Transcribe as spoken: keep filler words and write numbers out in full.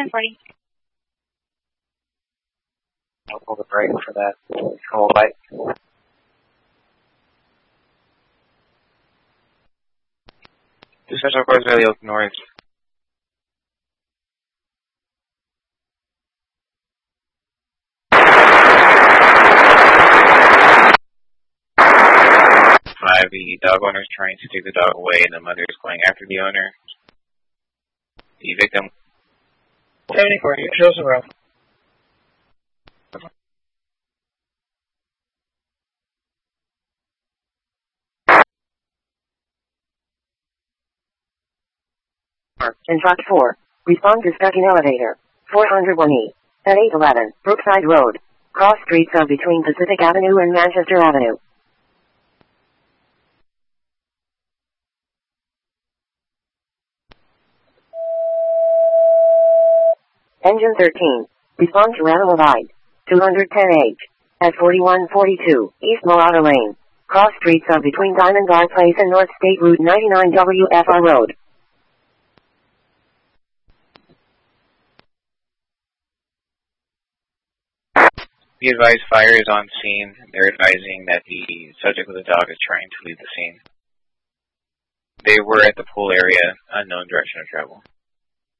ten forty. I'll pull the brake for that. Hold light. Two special cars really open north. Five, the dog owner is trying to take the dog away and the mother is going after the owner. The victim. seventy-four, you shows the road. In truck four, respond to stuck in elevator, four oh one E, at eight eleven, Brookside Road, cross streets of between Pacific Avenue and Manchester Avenue. Engine thirteen, respond to Animal Ride, two ten H, at forty-one forty-two, East Murata Lane, cross streets of between Diamond Bar Place and North State Route ninety-nine W F R Road. The advised fire is on scene. They're advising that the subject with the dog is trying to leave the scene. They were at the pool area, unknown direction of travel.